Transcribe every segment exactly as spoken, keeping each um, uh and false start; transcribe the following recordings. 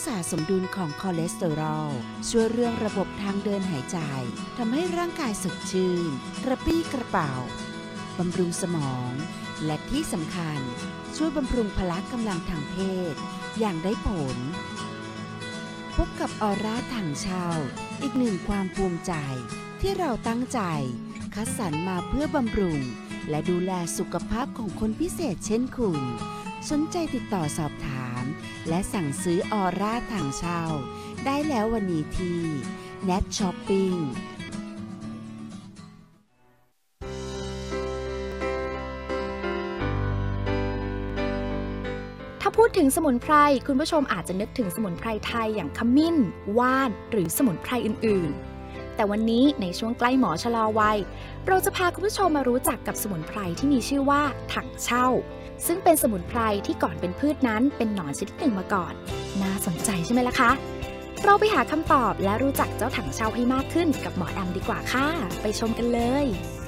ษาสมดุลของคอเลสเตอรอลช่วยเรื่องระบบทางเดินหายใจทำให้ร่างกายสดชื่นกระปรี้กระเป๋าบำรุงสมองและที่สำคัญช่วยบำรุงพละกำลังทางเพศอย่างได้ผลพบกับออร่าถังเช่าอีกหนึ่งความภูมิใจที่เราตั้งใจคัดสรรมาเพื่อบำรุงและดูแลสุขภาพของคนพิเศษเช่นคุณสนใจติดต่อสอบถามและสั่งซื้อออร่าถังเช่าได้แล้ววันนี้ที่ เน็ต ช้อปปิ้งถ้าพูดถึงสมุนไพรคุณผู้ชมอาจจะนึกถึงสมุนไพรไทยอย่างขมิ้นว่านหรือสมุนไพรอื่นๆแต่วันนี้ในช่วงใกล้หมอชะลอวัยเราจะพาคุณผู้ชมมารู้จักกับสมุนไพรที่มีชื่อว่าถังเช่าซึ่งเป็นสมุนไพรที่ก่อนเป็นพืชนั้นเป็นหนอนชนิดหนึ่งมาก่อนน่าสนใจใช่ไหมล่ะคะเราไปหาคำตอบและรู้จักเจ้าถังเช่าให้มากขึ้นกับหมอดำดีกว่าค่ะไปชมกันเลย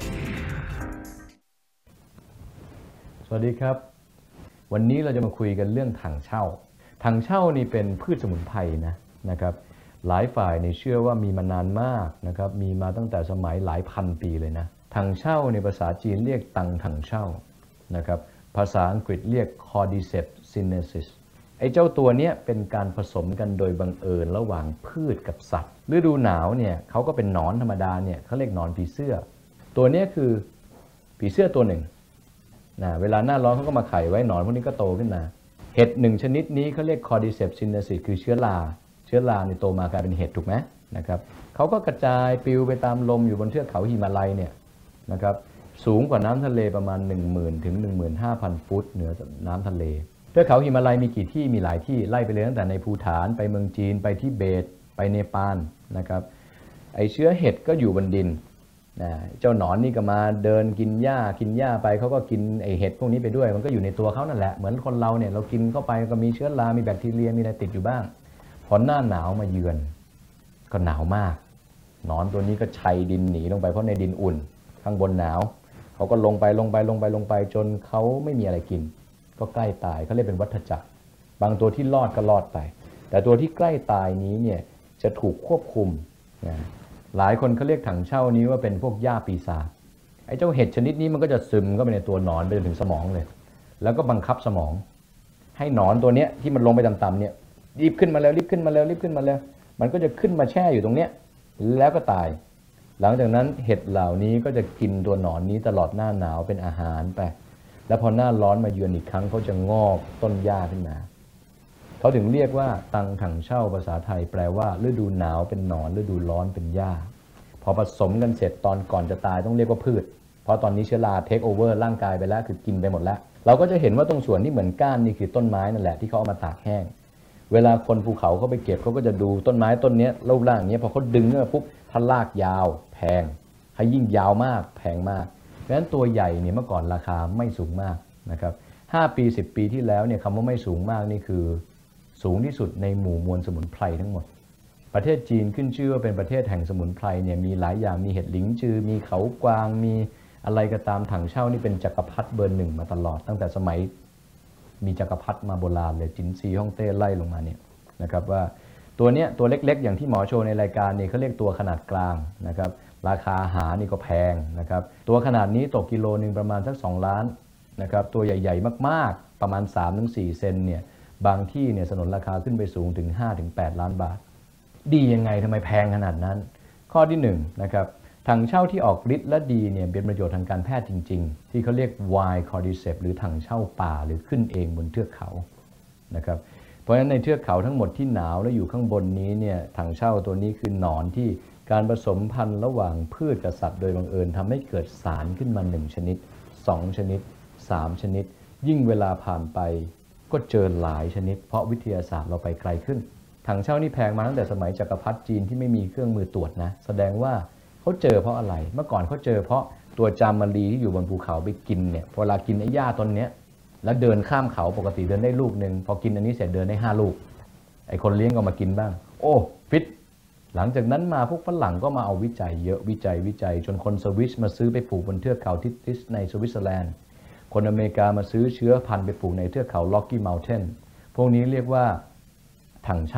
สวัสดีครับวันนี้เราจะมาคุยกันเรื่องถังเช่าถังเช่านี่เป็นพืชสมุนไพรนะนะครับหลายฝ่ายนี่เชื่อว่ามีมานานมากนะครับมีมาตั้งแต่สมัยหลายพันปีเลยนะถังเช่าในภาษาจีนเรียกตังถังเช่านะครับภาษาอังกฤษเรียก Cordyceps sinensis ไอ้เจ้าตัวเนี้ยเป็นการผสมกันโดยบังเอิญระหว่างพืชกับสัตว์ฤดูหนาวเนี่ยเขาก็เป็นหนอนธรรมดาเนี่ยเขาเรียกหนอนผีเสื้อตัวเนี้ยคือผีเสื้อตัวหนึ่งนะเวลาหน้าร้อนเขาก็มาไข่ไว้หนอนพวกนี้ก็โตขึ้นมาเห็ดหนึ่งชนิดนี้เขาเรียก Cordyceps sinensis คือเชื้อราเชื้อราในโตมากลายเป็นเห็ดถูกไหมนะครับเขาก็กระจายปลิวไปตามลมอยู่บนเทือกเขาหิมาลัยเนี่ยนะครับสูงกว่าน้ำทะเลประมาณ หนึ่งหมื่น ถึง หนึ่งหมื่นห้าพัน ฟุตเหนือน้ำทะเลเทือกเขาหิมาลัยมีกี่ที่มีหลายที่ไล่ไปเลยตั้งแต่ในภูฏานไปเมืองจีนไปทิเบตไปเนปาลนะครับไอเชื้อเห็ดก็อยู่บนดินนะเจ้าหนอนนี่ก็มาเดินกินหญ้ากินหญ้าไปเขาก็กินไอเห็ดพวกนี้ไปด้วยมันก็อยู่ในตัวเขานั่นแหละเหมือนคนเราเนี่ยเรากินเข้าไปก็มีเชื้อรามีแบคทีเรียมีอะไรติดอยู่บ้างพอหน้าหนาวมาเยือนก็หนาวมากหนอนตัวนี้ก็ชัยดินหนีลงไปเพราะในดินอุ่นข้างบนหนาวเขาก็ลงไปลงไปลงไปลงไปจนเขาไม่มีอะไรกินก็ใกล้ตายเขาเรียกเป็นวัฏจักรบางตัวที่รอดก็รอดไปแต่ตัวที่ใกล้ตายนี้เนี่ยจะถูกควบคุมนะหลายคนเขาเรียกถังเช่านี้ว่าเป็นพวกหญ้าปีศาจไอ้เจ้าเห็ดชนิดนี้มันก็จะซึมเข้าไปในตัวหนอนไปจนถึงสมองเลยแล้วก็บังคับสมองให้หนอนตัวเนี้ยที่มันลงไปต่ำๆเนี่ยรีบขึ้นมาแล้วรีบขึ้นมาแล้วรีบขึ้นมาแล้วมันก็จะขึ้นมาแช่อยู่ตรงเนี้ยแล้วก็ตายหลังจากนั้นเห็ดเหล่านี้ก็จะกินตัวหนอนนี้ตลอดหน้าหนาวเป็นอาหารไปแล้วพอหน้าร้อนมาเยือนอีกครั้งเขาจะงอกต้นหญ้าขึ้นมาเขาถึงเรียกว่าตังถังเช่าภาษาไทยแปลว่าฤดูหนาวเป็นหนอนฤดูร้อนเป็นหญ้าพอผสมกันเสร็จตอนก่อนจะตายต้องเรียกว่าพืชเพราะตอนนี้เชื้อราเทคโอเวอร์ร่างกายไปแล้วคือกินไปหมดแล้วเราก็จะเห็นว่าตรงส่วนที่เหมือนก้านนี่คือต้นไม้นั่นแหละที่เขาเอามาตากแห้งเวลาคนภูเขาเขาไปเก็บเขาก็จะดูต้นไม้ต้นนี้รูปร่างอย่างนี้พอเขาดึงขึ้นมาปุ๊บถ้ารากยาวแพงถ้ายิ่งยาวมากแพงมากเพราะฉะนั้นตัวใหญ่เนี่ยเมื่อก่อนราคาไม่สูงมากนะครับห้าปีสิบปีที่แล้วเนี่ยคำว่าไม่สูงมากนี่คือสูงที่สุดในหมู่มวลสมุนไพรทั้งหมดประเทศจีนขึ้นชื่อว่าเป็นประเทศแห่งสมุนไพรเนี่ยมีหลายอย่างมีเห็ดหลิงจือมีเขากวางมีอะไรก็ตามถังเช่านี่เป็นจักรพรรดิเบอร์หนึ่งมาตลอดตั้งแต่สมัยมีจักรพรรดิมาโบราณเลยจินซีฮ่องเต้ไล่ลงมาเนี่ยนะครับว่าตัวเนี้ยตัวเล็กๆอย่างที่หมอโชว์ในรายการนี่เขาเรียกตัวขนาดกลางนะครับราคาอาหารนี่ก็แพงนะครับตัวขนาดนี้ตกกิโลนึงประมาณสักสองล้านนะครับตัวใหญ่ๆมากๆประมาณ สามถึงสี่ เซนเนี่ยบางที่เนี่ยสนนราคาขึ้นไปสูงถึง ห้าถึงแปด ล้านบาทดียังไงทำไมแพงขนาดนั้นข้อที่หนึ่งนะครับถังเช่าที่ออกฤทธิ์และดีเนี่ยเป็นประโยชน์ทางการแพทย์จริงๆที่เขาเรียก Wild Cordyceps หรือถังเช่าป่าหรือขึ้นเองบนเทือกเขานะครับเพราะฉะนั้นในเทือกเขาทั้งหมดที่หนาวและอยู่ข้างบนนี้เนี่ยถังเช่าตัวนี้คือหนอนที่การผสมพันธุ์ระหว่างพืชกับสัตว์โดยบังเอิญทำให้เกิดสารขึ้นมาหนึ่งชนิดสองชนิดสามชนิดยิ่งเวลาผ่านไปก็เจอหลายชนิดเพราะวิทยาศาสตร์เราไปไกลขึ้นถังเช่านี่แพงมาตั้งแต่สมัยจักรพรรดิจีนที่ไม่มีเครื่องมือตรวจนะแสดงว่าเขาเจอเพราะอะไรเมื่อก่อนเขาเจอเพราะตัวจามรีที่อยู่บนภูเขาไปกินเนี่ยเวลากินไอ้หญ้าต้นเนี้ยแล้วเดินข้ามเขาปกติเดินได้ลูกนึงพอกินอันนี้เสร็จเดินได้ห้าลูกไอ้คนเลี้ยงก็มากินบ้างโอ้ฟิตหลังจากนั้นมาพวกฝรั่งก็มาเอาวิจัยเยอะวิจัยวิจัยจนคนสวิสมาซื้อไปปลูกบนเทือกเขาทิสในสวิตเซอร์แลนด์คนอเมริกามาซื้อเชื้อพันธุ์ไปปลูกในเทือกเขาล็อกกี้เมลเทนพวกนี้เรียกว่าถัง